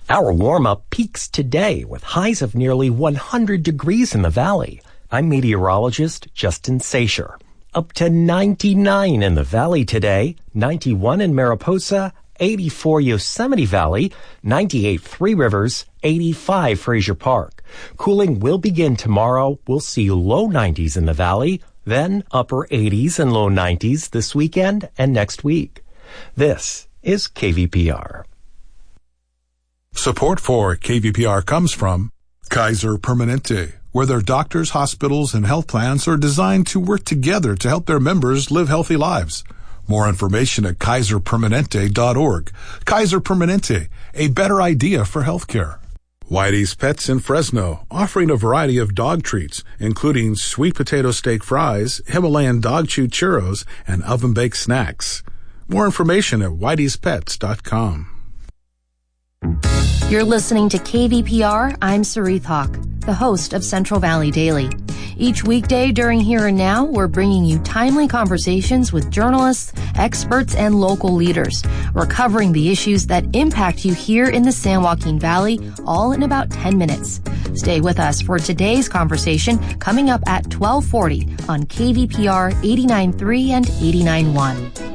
Our warm-up peaks today with highs of nearly 100 degrees in the valley. I'm meteorologist Justin Sacher. Up to 99 in the valley today, 91 in Mariposa, 84 Yosemite Valley, 98 Three Rivers, 85 Frazier Park. Cooling will begin tomorrow. We'll see low 90s in the valley, then upper 80s and low 90s this weekend and next week. This is KVPR. Support for KVPR comes from Kaiser Permanente, where their doctors, hospitals, and health plans are designed to work together to help their members live healthy lives. More information at kaiserpermanente.org. Kaiser Permanente, a better idea for healthcare. Whitey's Pets in Fresno, offering a variety of dog treats, including sweet potato steak fries, Himalayan dog chew churros, and oven-baked snacks. More information at whiteyspets.com. You're listening to KVPR. I'm Sarith Hawk, the host of Central Valley Daily. Each weekday during Here and Now, we're bringing you timely conversations with journalists, experts, and local leaders. We're covering the issues that impact you here in the San Joaquin Valley, all in about 10 minutes. Stay with us for today's conversation coming up at 1240 on KVPR 89.3 and 89.1.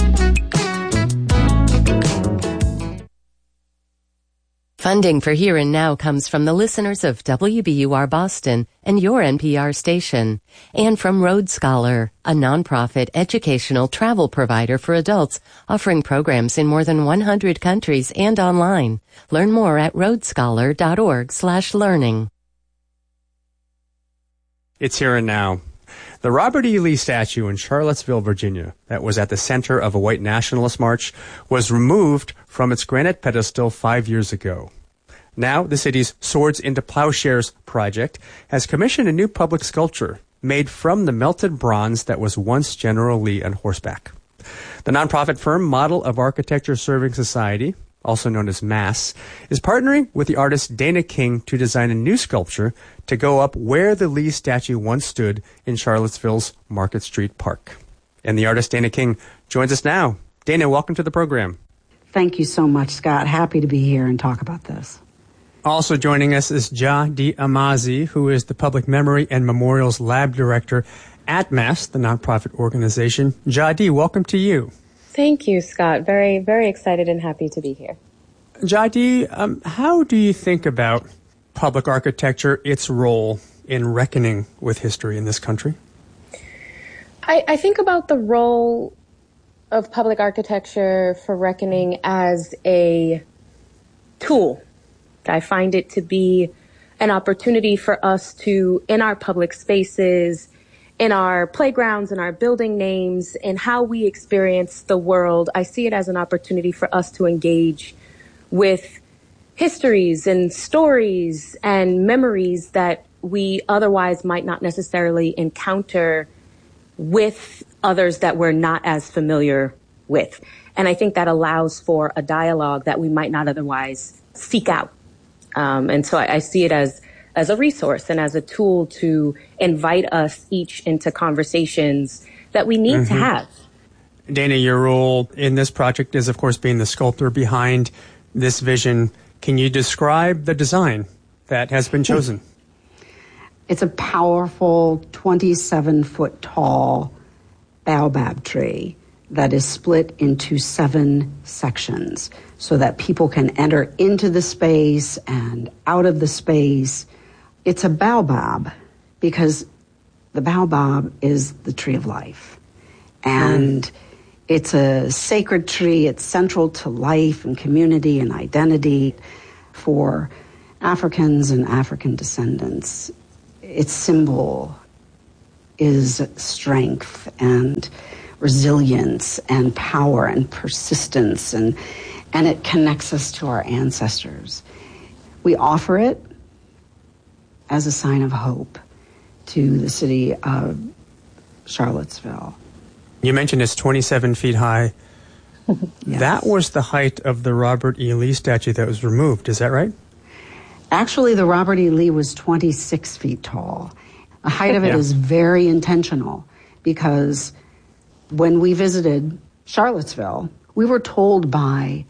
Funding for Here and Now comes from the listeners of WBUR Boston and your NPR station, and from Road Scholar, a nonprofit educational travel provider for adults offering programs in more than 100 countries and online. Learn more at roadscholar.org/learning. It's Here and Now. The Robert E. Lee statue in Charlottesville, Virginia, that was at the center of a white nationalist march, was removed from its granite pedestal 5 years ago. Now, the city's Swords into Plowshares project has commissioned a new public sculpture made from the melted bronze that was once General Lee on horseback. The nonprofit firm Model of Architecture Serving Society, also known as MASS, is partnering with the artist Dana King to design a new sculpture to go up where the Lee statue once stood in Charlottesville's Market Street Park. And the artist Dana King joins us now. Dana, welcome to the program. Thank you so much, Scott. Happy to be here and talk about this. Also joining us is Jadi Amazi, who is the Public Memory and Memorials Lab Director at MASS, the nonprofit organization. Jadi, welcome to you. Thank you, Scott. Very, very excited and happy to be here. Jadi, how do you think about public architecture, its role in reckoning with history in this country? I think about the role of public architecture for reckoning as a tool. I find it to be an opportunity for us to, in our public spaces, in our playgrounds, in our building names, in how we experience the world, I see it as an opportunity for us to engage with histories and stories and memories that we otherwise might not necessarily encounter with others that we're not as familiar with. And I think that allows for a dialogue that we might not otherwise seek out. And so I see it as a resource and as a tool to invite us each into conversations that we need to have. Dana, your role in this project is, of course, being the sculptor behind this vision. Can you describe the design that has been chosen? It's a powerful 27-foot tall baobab tree that is split into 7 sections so that people can enter into the space and out of the space. It's a baobab because the baobab is the tree of life. And it's a sacred tree. It's central to life and community and identity for Africans and African descendants. Its symbol is strength and resilience and power and persistence, and it connects us to our ancestors. We offer it as a sign of hope to the city of Charlottesville. You mentioned it's 27 feet high. Yes. That was the height of the Robert E. Lee statue that was removed. Is that right? Actually, the Robert E. Lee was 26 feet tall. The height of it is very intentional because when we visited Charlottesville, we were told by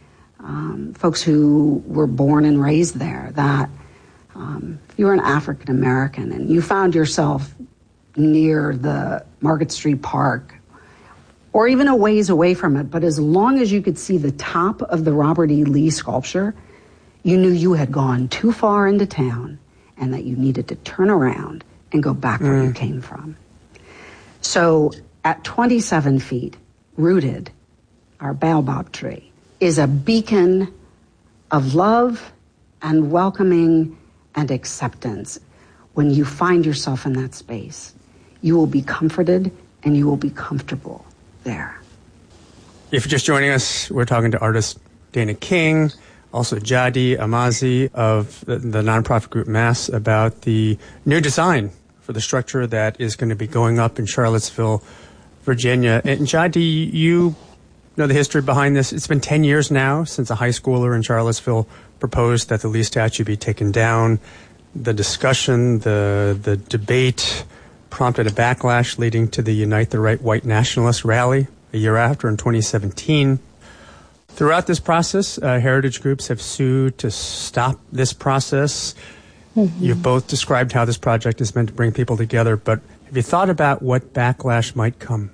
folks who were born and raised there, that if you were an African American and you found yourself near the Market Street Park or even a ways away from it, but as long as you could see the top of the Robert E. Lee sculpture, you knew you had gone too far into town and that you needed to turn around and go back where you came from. So at 27 feet, rooted, our baobab tree is a beacon of love and welcoming and acceptance. When you find yourself in that space, you will be comforted and you will be comfortable there. If you're just joining us, we're talking to artist Dana King, also Jadi Amazi of the nonprofit group Mass, about the new design for the structure that is going to be going up in Charlottesville, Virginia. And Jadi, you know the history behind this. It's been 10 years now since a high schooler in Charlottesville proposed that the Lee statue be taken down. The discussion, the debate prompted a backlash leading to the Unite the Right White Nationalist rally a year after in 2017. Throughout this process, heritage groups have sued to stop this process. Mm-hmm. You've both described how this project is meant to bring people together, but have you thought about what backlash might come?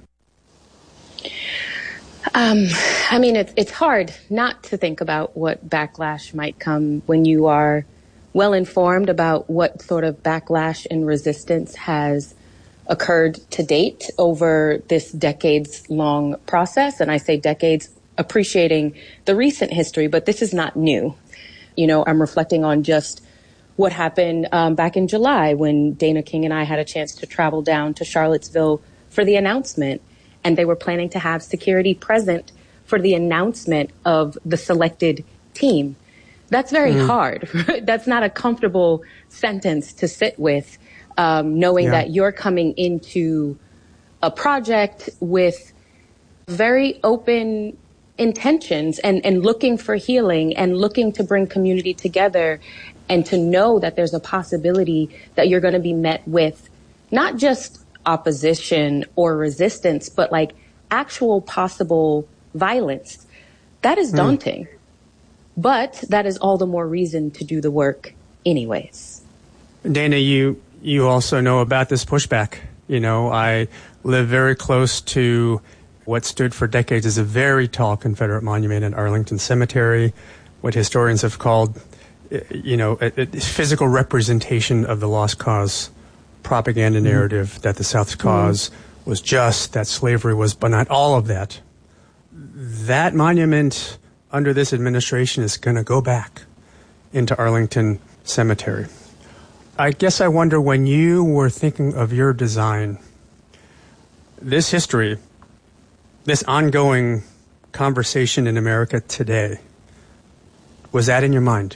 I mean, it's hard not to think about what backlash might come when you are well informed about what sort of backlash and resistance has occurred to date over this decades-long process. And I say decades, appreciating the recent history, but this is not new. You know, I'm reflecting on just what happened back in July when Dana King and I had a chance to travel down to Charlottesville for the announcement. And they were planning to have security present for the announcement of the selected team. That's very hard. That's not a comfortable sentence to sit with, knowing that you're coming into a project with very open intentions and looking for healing and looking to bring community together, and to know that there's a possibility that you're going to be met with not just opposition or resistance, but like actual possible violence. That is daunting. But that is all the more reason to do the work anyways. Dana, you also know about this pushback. You know, I live very close to what stood for decades as a very tall Confederate monument in Arlington Cemetery, what historians have called, you know, a physical representation of the lost cause propaganda narrative that the South's cause was just, that slavery was, but not all of that. That monument under this administration is going to go back into Arlington Cemetery. I guess I wonder, when you were thinking of your design, this history, this ongoing conversation in America today, was that in your mind?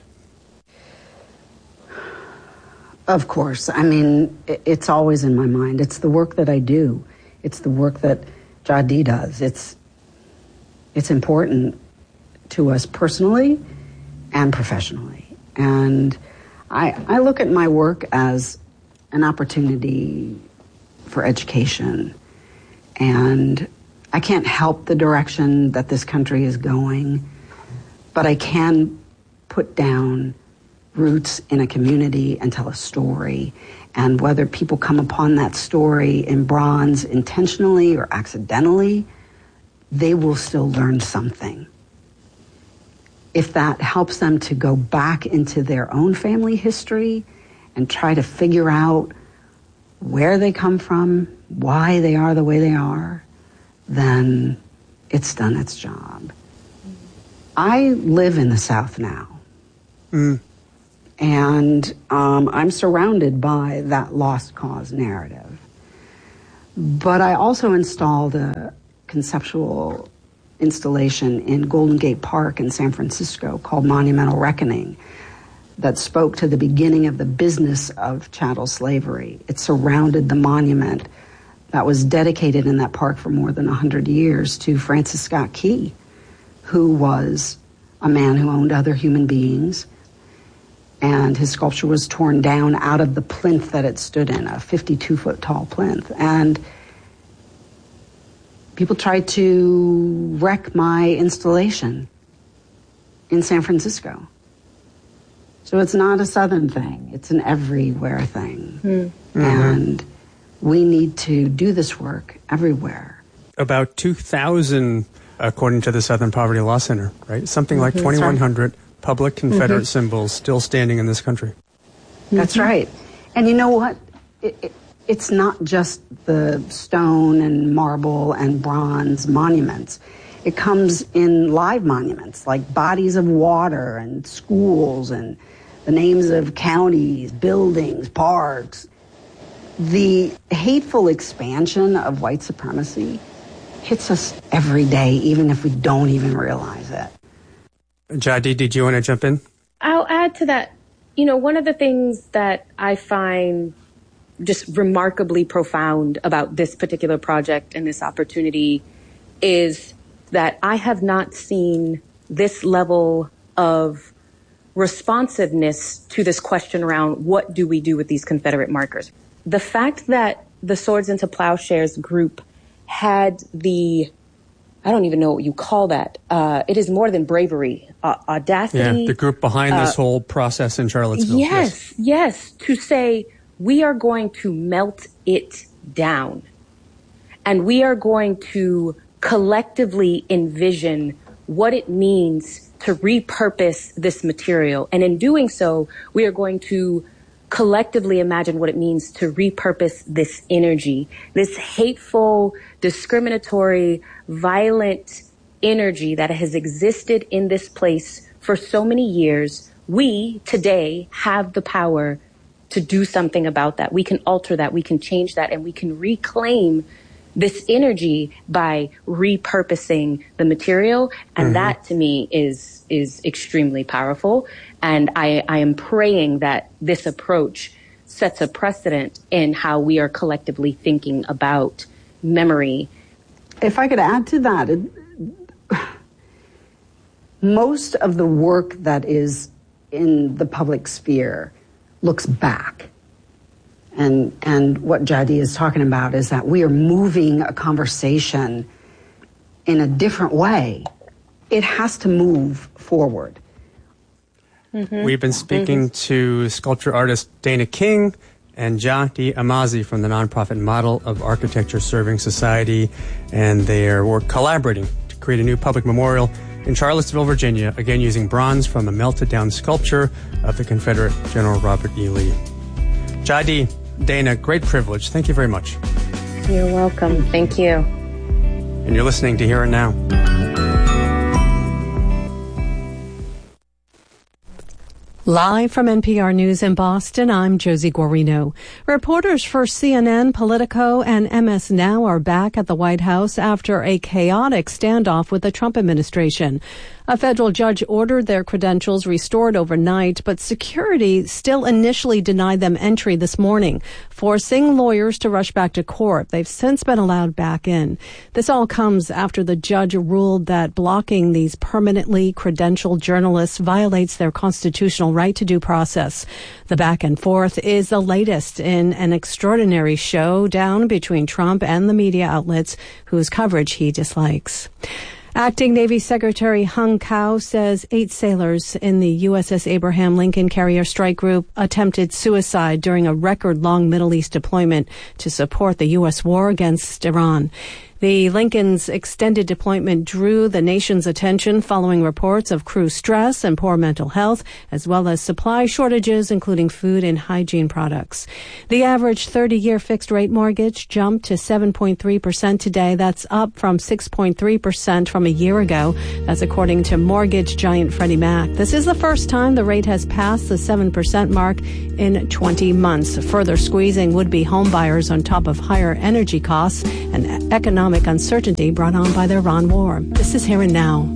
Of course. I mean, it's always in my mind. It's the work that I do. It's the work that Jadi does. It's important to us personally and professionally. And I look at my work as an opportunity for education. And I can't help the direction that this country is going, but I can put down roots in a community and tell a story. And whether people come upon that story in bronze intentionally or accidentally, they will still learn something. If that helps them to go back into their own family history and try to figure out where they come from, why they are the way they are, then it's done its job. I live in the South now. And I'm surrounded by that lost cause narrative. But I also installed a conceptual installation in Golden Gate Park in San Francisco called Monumental Reckoning that spoke to the beginning of the business of chattel slavery. It surrounded the monument that was dedicated in that park for more than 100 years to Francis Scott Key, who was a man who owned other human beings. And his sculpture was torn down out of the plinth that it stood in, a 52-foot tall plinth. And people tried to wreck my installation. in San Francisco. So it's not a Southern thing. It's an everywhere thing. Mm-hmm. And we need to do this work everywhere. About 2,000, according to the Southern Poverty Law Center, right? Something like 2,100 public Confederate symbols still standing in this country. That's right. And you know what? It's not just the stone and marble and bronze monuments. It comes in live monuments like bodies of water and schools and the names of counties, buildings, parks. The hateful expansion of white supremacy hits us every day, even if we don't even realize it. Jadi, did you want to jump in? I'll add to that. You know, one of the things that I find just remarkably profound about this particular project and this opportunity is that I have not seen this level of responsiveness to this question around what do we do with these Confederate markers. The fact that the Swords into Plowshares group had the, I don't even know what you call that. It is more than bravery, audacity. Yeah, the group behind this whole process in Charlottesville. Yes, to say we are going to melt it down and we are going to collectively envision what it means to repurpose this material. And in doing so, we are going to collectively imagine what it means to repurpose this energy, this hateful, discriminatory, violent energy that has existed in this place for so many years. We today have the power to do something about that. We can alter that. We can change that, and we can reclaim this energy by repurposing the material. And that to me is extremely powerful. And I am praying that this approach sets a precedent in how we are collectively thinking about memory. If I could add to that, most of the work that is in the public sphere looks back. And what Jadi is talking about is that we are moving a conversation in a different way. It has to move forward. We've been speaking to sculpture artist Dana King and Jadi Amazi from the nonprofit Model of Architecture Serving Society, and they are collaborating to create a new public memorial in Charlottesville, Virginia, again using bronze from a melted down sculpture of the Confederate General Robert E. Lee. Jadi, Dana, great privilege. Thank you very much. You're welcome. Thank you. And you're listening to Here and Now. Live from NPR News in Boston, I'm Josie Guarino. Reporters for CNN, Politico, and MS Now are back at the White House after a chaotic standoff with the Trump administration. A federal judge ordered their credentials restored overnight, but security still initially denied them entry this morning, forcing lawyers to rush back to court. They've since been allowed back in. This all comes after the judge ruled that blocking these permanently credentialed journalists violates their constitutional right to due process. The back and forth is the latest in an extraordinary showdown between Trump and the media outlets whose coverage he dislikes. Acting Navy Secretary Hung Kao says 8 sailors in the USS Abraham Lincoln Carrier Strike Group attempted suicide during a record-long Middle East deployment to support the U.S. war against Iran. The Lincoln's extended deployment drew the nation's attention following reports of crew stress and poor mental health, as well as supply shortages, including food and hygiene products. The average 30-year fixed-rate mortgage jumped to 7.3% today. That's up from 6.3% from a year ago. That's according to mortgage giant Freddie Mac. This is the first time the rate has passed the 7% mark in 20 months, further squeezing would-be homebuyers on top of higher energy costs and economic uncertainty brought on by the Iran war. This is Here and Now.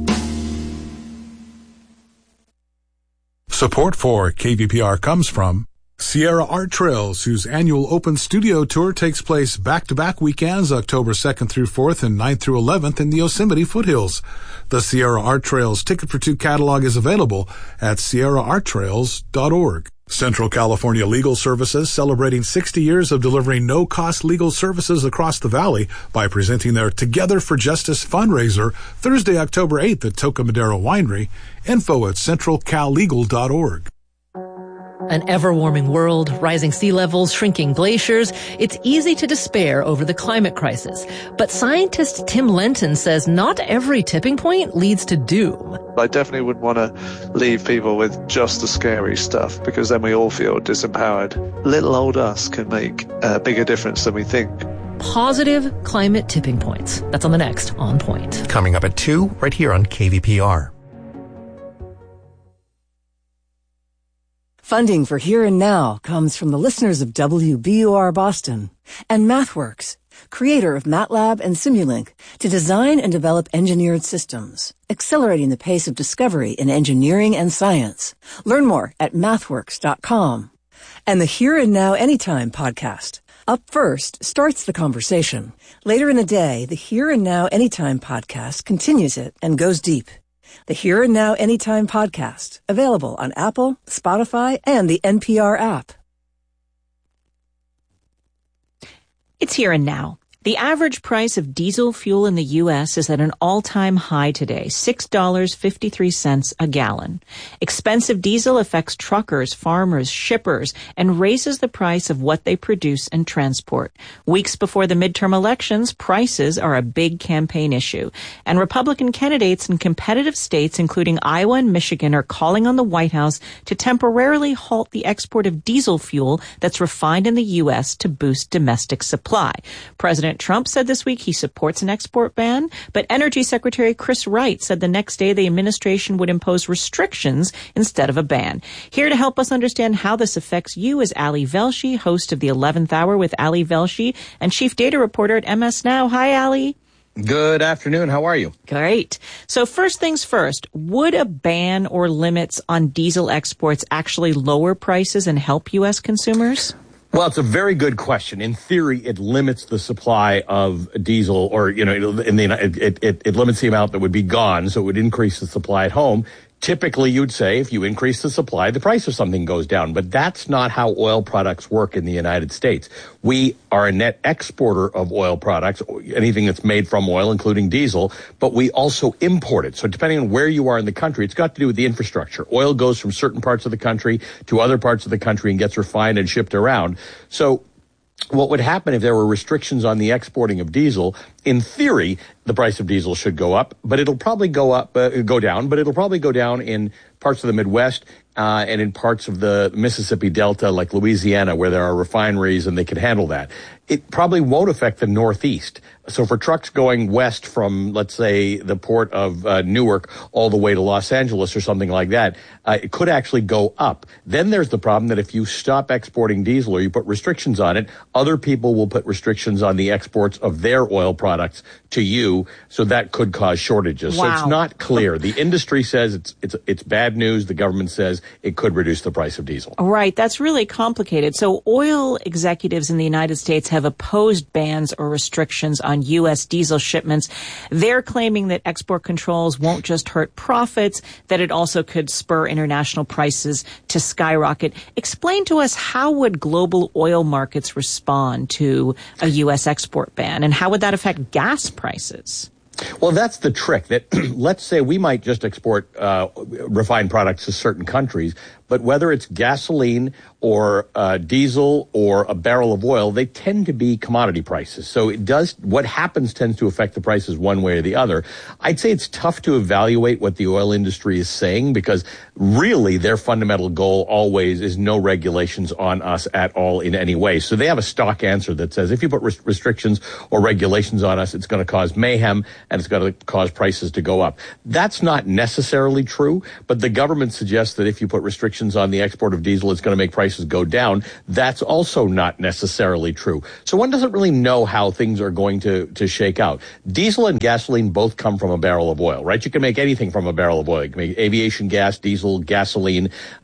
Support for KVPR comes from Sierra Art Trails, whose annual open studio tour takes place back-to-back weekends, October 2nd through 4th and 9th through 11th in the Yosemite foothills. The Sierra Art Trails Ticket for Two catalog is available at sierraarttrails.org. Central California Legal Services celebrating 60 years of delivering no-cost legal services across the valley by presenting their Together for Justice fundraiser Thursday, October 8th at Toca Madero Winery. Info at centralcallegal.org. An ever-warming world, rising sea levels, shrinking glaciers. It's easy to despair over the climate crisis. But scientist Tim Lenton says not every tipping point leads to doom. I definitely wouldn't want to leave people with just the scary stuff, because then we all feel disempowered. Little old us can make a bigger difference than we think. Positive climate tipping points. That's on the next On Point. Coming up at 2, right here on KVPR. Funding for Here and Now comes from the listeners of WBUR Boston and MathWorks, creator of MATLAB and Simulink, to design and develop engineered systems, accelerating the pace of discovery in engineering and science. Learn more at mathworks.com. And the Here and Now Anytime podcast. Up First starts the conversation. Later in the day, the Here and Now Anytime podcast continues it and goes deep. The Here and Now Anytime podcast, available on Apple, Spotify, and the NPR app. It's Here and Now. The average price of diesel fuel in the U.S. is at an all-time high today, $6.53 a gallon. Expensive diesel affects truckers, farmers, shippers, and raises the price of what they produce and transport. Weeks before the midterm elections, prices are a big campaign issue. And Republican candidates in competitive states, including Iowa and Michigan, are calling on the White House to temporarily halt the export of diesel fuel that's refined in the U.S. to boost domestic supply. President Trump said this week he supports an export ban, but Energy Secretary Chris Wright said the next day the administration would impose restrictions instead of a ban. Here to help us understand how this affects you is Ali Velshi, host of the 11th Hour with Ali Velshi and chief data reporter at MS Now. Hi, Ali. Good afternoon. How are you? Great. So first things first, would a ban or limits on diesel exports actually lower prices and help U.S. consumers? Well, it's a very good question. In theory, it limits the supply of diesel, or, it limits the amount that would be gone, so it would increase the supply at home. Typically, you'd say if you increase the supply, the price of something goes down. But that's not how oil products work in the United States. We are a net exporter of oil products, anything that's made from oil, including diesel, but we also import it. So depending on where you are in the country, it's got to do with the infrastructure. Oil goes from certain parts of the country to other parts of the country and gets refined and shipped around. So what would happen if there were restrictions on the exporting of diesel? In theory, the price of diesel should go up, but it'll probably go down, but it'll probably go down in parts of the Midwest and in parts of the Mississippi Delta, like Louisiana, where there are refineries and they can handle that. It probably won't affect the Northeast. So for trucks going west from, let's say, the port of Newark all the way to Los Angeles or something like that, it could actually go up. Then there's the problem that if you stop exporting diesel or you put restrictions on it, other people will put restrictions on the exports of their oil products to you, so that could cause shortages. Wow. So it's not clear. The industry says it's bad news. The government says it could reduce the price of diesel. Right. That's really complicated. So oil executives in the United States have opposed bans or restrictions on U.S. diesel shipments. They're claiming that export controls won't just hurt profits, that it also could spur international prices to skyrocket. Explain to us, how would global oil markets respond to a U.S. export ban, and how would that affect gas prices? Well, that's the trick. That let's say we might just export refined products to certain countries, but whether it's gasoline or diesel or a barrel of oil, they tend to be commodity prices. So what happens tends to affect the prices one way or the other. I'd say it's tough to evaluate what the oil industry is saying, because really their fundamental goal always is no regulations on us at all in any way. So they have a stock answer that says if you put restrictions or regulations on us, it's going to cause mayhem and it's going to cause prices to go up. That's not necessarily true, but the government suggests that if you put restrictions on the export of diesel, it's going to make prices go down. That's also not necessarily true. So one doesn't really know how things are going to shake out. Diesel and gasoline both come from a barrel of oil, right? You can make anything from a barrel of oil. You can make aviation gas, diesel, gasoline,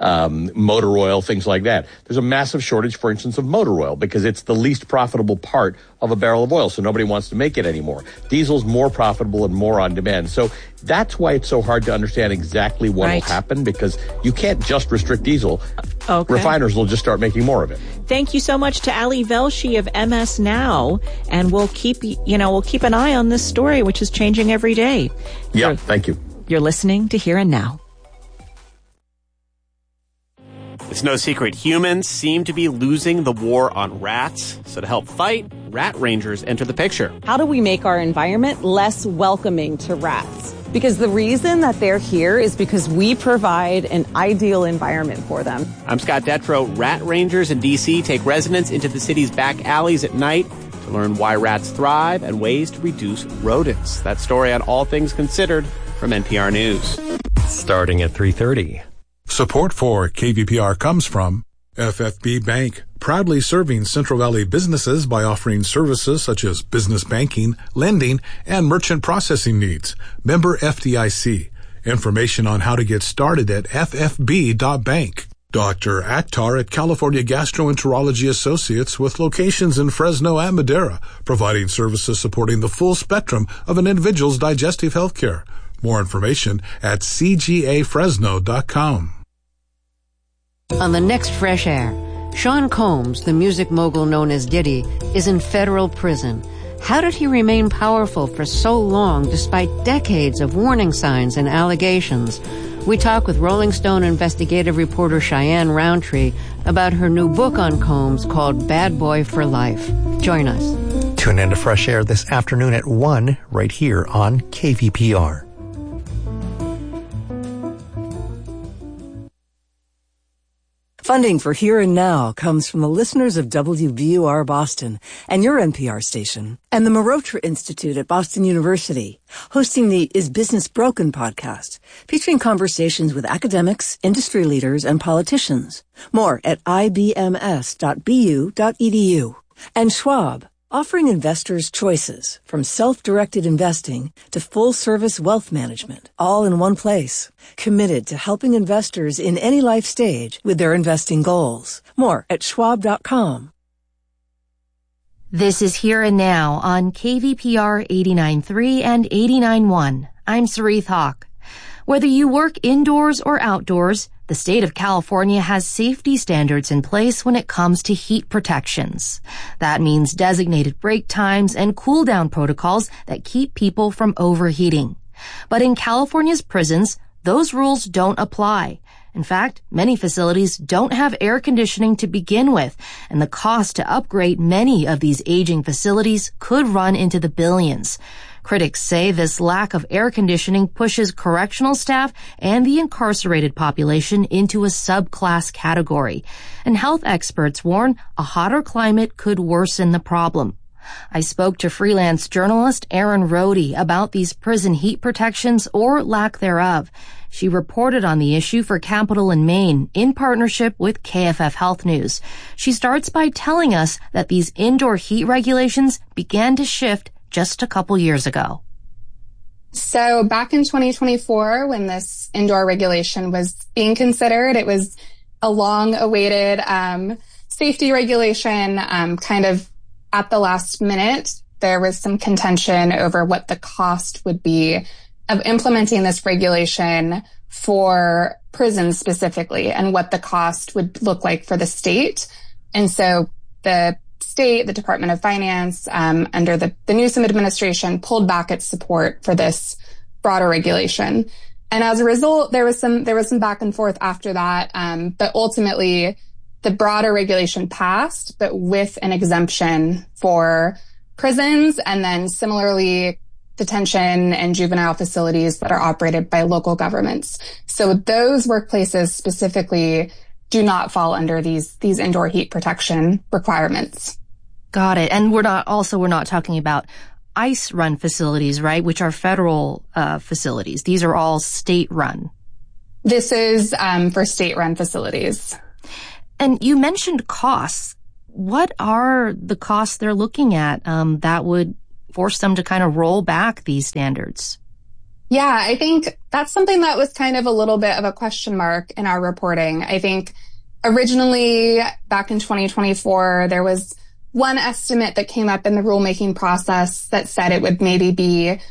motor oil, things like that. There's a massive shortage, for instance, of motor oil because it's the least profitable part of a barrel of oil, so nobody wants to make it anymore. Diesel's more profitable profitable and more on demand. So that's why it's so hard to understand exactly what will happen, because you can't just restrict diesel. Okay. Refiners will just start making more of it. Thank you so much to Ali Velshi of MS Now, and we'll keep an eye on this story, which is changing every day. Yeah, thank you. You're listening to Here and Now. It's no secret humans seem to be losing the war on rats. So to help fight, rat rangers enter the picture. How do we make our environment less welcoming to rats? Because the reason that they're here is because we provide an ideal environment for them. I'm Scott Detrow. Rat rangers in D.C. take residents into the city's back alleys at night to learn why rats thrive and ways to reduce rodents. That story on All Things Considered from NPR News. Starting at 3:30. Support for KVPR comes from FFB Bank, proudly serving Central Valley businesses by offering services such as business banking, lending, and merchant processing needs. Member FDIC. Information on how to get started at ffb.bank. Dr. Akhtar at California Gastroenterology Associates with locations in Fresno and Madera, providing services supporting the full spectrum of an individual's digestive health care. More information at cgafresno.com. On the next Fresh Air, Sean Combs, the music mogul known as Diddy, is in federal prison. How did he remain powerful for so long despite decades of warning signs and allegations? We talk with Rolling Stone investigative reporter Cheyenne Roundtree about her new book on Combs called Bad Boy for Life. Join us. Tune in to Fresh Air this afternoon at 1 right here on KVPR. Funding for Here and Now comes from the listeners of WBUR Boston and your NPR station, and the Marotra Institute at Boston University, hosting the Is Business Broken podcast, featuring conversations with academics, industry leaders, and politicians. More at ibms.bu.edu. And Schwab, offering investors choices from self-directed investing to full-service wealth management, all in one place. Committed to helping investors in any life stage with their investing goals. More at schwab.com. This is Here and Now on KVPR 89.3 and 89.1. I'm Sarith Hawk. Whether you work indoors or outdoors, the state of California has safety standards in place when it comes to heat protections. That means designated break times and cool down protocols that keep people from overheating. But in California's prisons, those rules don't apply. In fact, many facilities don't have air conditioning to begin with, and the cost to upgrade many of these aging facilities could run into the billions. Critics say this lack of air conditioning pushes correctional staff and the incarcerated population into a subclass category. And health experts warn a hotter climate could worsen the problem. I spoke to freelance journalist Erin Rohde about these prison heat protections or lack thereof. She reported on the issue for Capital in Maine in partnership with KFF Health News. She starts by telling us that these indoor heat regulations began to shift just a couple years ago. So back in 2024, when this indoor regulation was being considered, it was a long-awaited safety regulation. Kind of at the last minute, there was some contention over what the cost would be of implementing this regulation for prisons specifically, and what the cost would look like for the state. And so the state, the Department of Finance, under the Newsom administration, pulled back its support for this broader regulation. And as a result, there was some back and forth after that. But ultimately, the broader regulation passed, but with an exemption for prisons, and then similarly detention and juvenile facilities that are operated by local governments. So those workplaces specifically do not fall under these indoor heat protection requirements. Got it. And we're not talking about ICE-run facilities, right, which are federal facilities. These are all state-run. This is for state-run facilities. And you mentioned costs. What are the costs they're looking at that would force them to kind of roll back these standards? Yeah, I think that's something that was kind of a little bit of a question mark in our reporting. I think originally back in 2024, there was one estimate that came up in the rulemaking process that said it would maybe be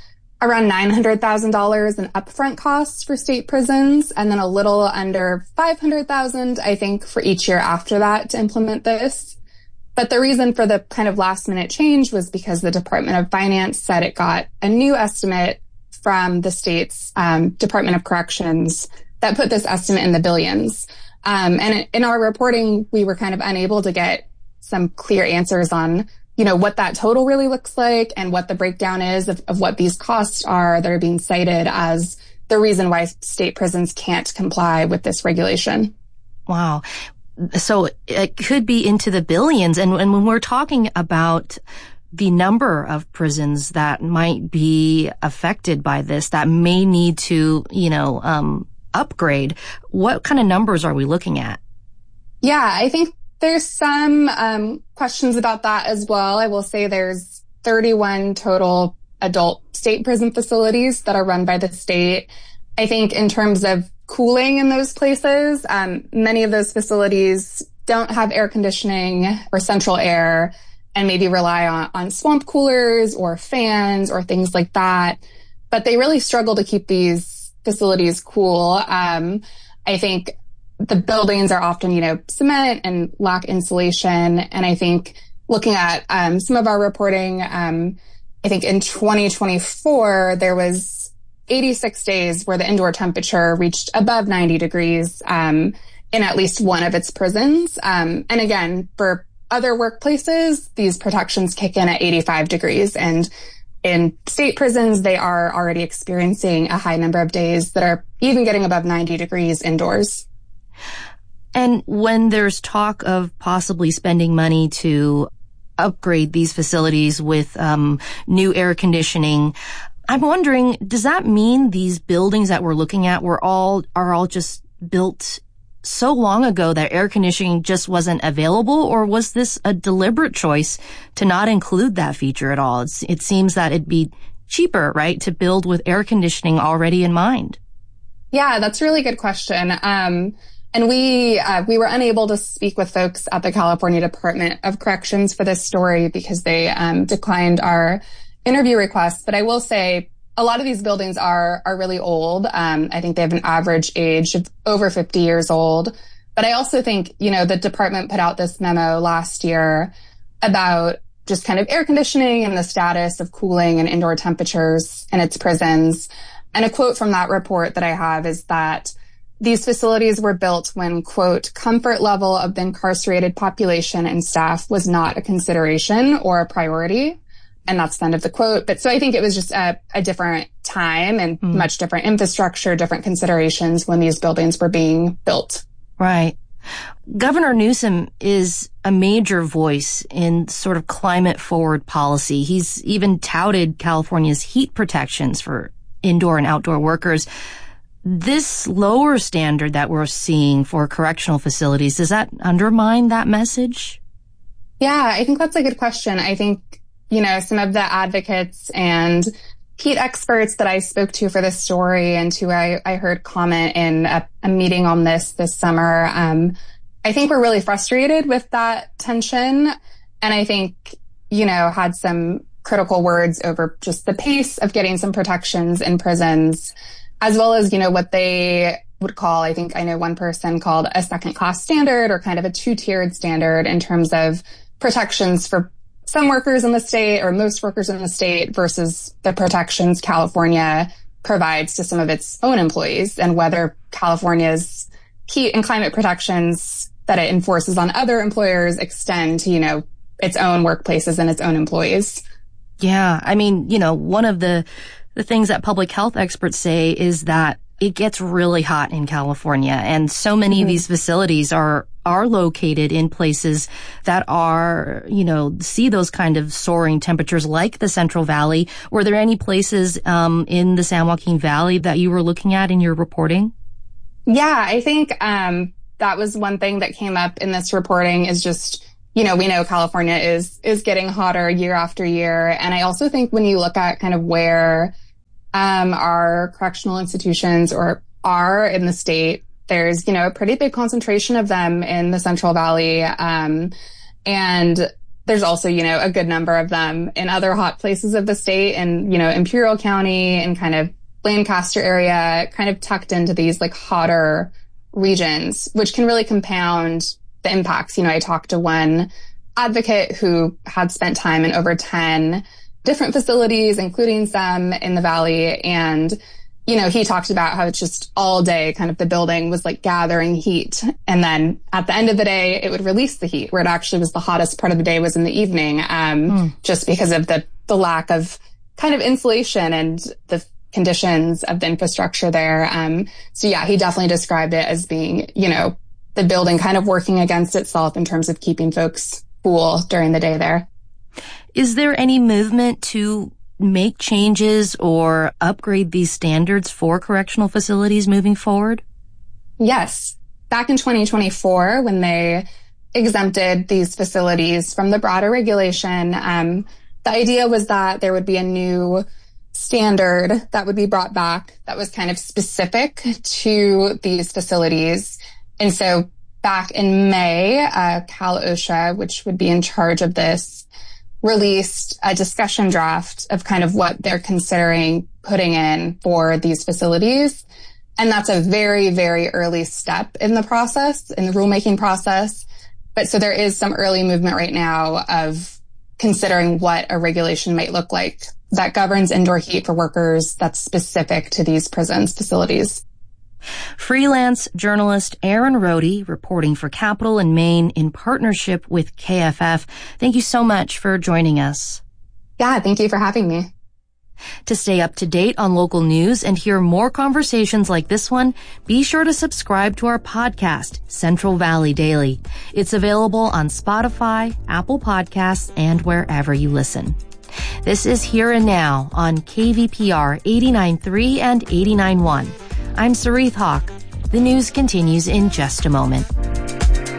around $900,000 in upfront costs for state prisons, and then a little under $500,000, I think, for each year after that to implement this. But the reason for the kind of last minute change was because the Department of Finance said it got a new estimate from the state's Department of Corrections that put this estimate in the billions. And in our reporting, we were kind of unable to get some clear answers on, what that total really looks like and what the breakdown is of what these costs are that are being cited as the reason why state prisons can't comply with this regulation. Wow. So it could be into the billions. And when we're talking about the number of prisons that might be affected by this, that may need to, upgrade, what kind of numbers are we looking at? Yeah, I think there's some questions about that as well. I will say there's 31 total adult state prison facilities that are run by the state. I think in terms of cooling in those places, many of those facilities don't have air conditioning or central air and maybe rely on swamp coolers or fans or things like that. But they really struggle to keep these facilities cool. I think the buildings are often, cement and lack insulation. And I think looking at some of our reporting, I think in 2024, there was 86 days where the indoor temperature reached above 90 degrees in at least one of its prisons. And again, for other workplaces, these protections kick in at 85 degrees. And in state prisons, they are already experiencing a high number of days that are even getting above 90 degrees indoors. And when there's talk of possibly spending money to upgrade these facilities with new air conditioning, I'm wondering, does that mean these buildings that we're looking at are all just built so long ago that air conditioning just wasn't available, or was this a deliberate choice to not include that feature at all? It seems that it'd be cheaper, right, to build with air conditioning already in mind. Yeah, that's a really good question. And we were unable to speak with folks at the California Department of Corrections for this story because they declined our interview request. But I will say a lot of these buildings are really old. I think they have an average age of over 50 years old. But I also think, the department put out this memo last year about just kind of air conditioning and the status of cooling and indoor temperatures in its prisons. And a quote from that report that I have is that these facilities were built when, quote, comfort level of the incarcerated population and staff was not a consideration or a priority. And that's the end of the quote. But so I think it was just a different time and much different infrastructure, different considerations when these buildings were being built. Right. Governor Newsom is a major voice in sort of climate forward policy. He's even touted California's heat protections for indoor and outdoor workers. This lower standard that we're seeing for correctional facilities, does that undermine that message? Yeah, I think that's a good question. I think, some of the advocates and heat experts that I spoke to for this story and who I heard comment in a meeting on this summer, I think we're really frustrated with that tension. And I think, had some critical words over just the pace of getting some protections in prisons, as well as, what they would call, I think I know one person called a second class standard or kind of a two-tiered standard in terms of protections for some workers in the state or most workers in the state versus the protections California provides to some of its own employees, and whether California's heat and climate protections that it enforces on other employers extend to, its own workplaces and its own employees. Yeah. I mean, one of the things that public health experts say is that it gets really hot in California, and so many of these facilities are located in places that are, see those kind of soaring temperatures like the Central Valley. Were there any places in the San Joaquin Valley that you were looking at in your reporting? Yeah, I think that was one thing that came up in this reporting is just, we know California is getting hotter year after year. And I also think when you look at kind of where our correctional institutions are in the state, there's, a pretty big concentration of them in the Central Valley. And there's also, a good number of them in other hot places of the state and, Imperial County and kind of Lancaster area, kind of tucked into these like hotter regions, which can really compound the impacts. I talked to one advocate who had spent time in over 10 different facilities, including some in the Valley. And, he talked about how it's just all day, kind of the building was like gathering heat. And then at the end of the day, it would release the heat where it actually was the hottest part of the day was in the evening, just because of the lack of kind of insulation and the conditions of the infrastructure there. So yeah, he definitely described it as being, the building kind of working against itself in terms of keeping folks cool during the day there. Is there any movement to make changes or upgrade these standards for correctional facilities moving forward? Yes. Back in 2024, when they exempted these facilities from the broader regulation, the idea was that there would be a new standard that would be brought back that was kind of specific to these facilities. And so back in May, Cal OSHA, which would be in charge of this, released a discussion draft of kind of what they're considering putting in for these facilities. And that's a very, very early step in the process, in the rulemaking process. But so there is some early movement right now of considering what a regulation might look like that governs indoor heat for workers that's specific to these prisons facilities. Freelance journalist Erin Rohde reporting for Capital in Maine in partnership with KFF. Thank you so much for joining us. Yeah, thank you for having me. To stay up to date on local news and hear more conversations like this one, be sure to subscribe to our podcast, Central Valley Daily. It's available on Spotify, Apple Podcasts, and wherever you listen. This is Here and Now on KVPR 89.3 and 89.1. I'm Sarith Hawk. The news continues in just a moment.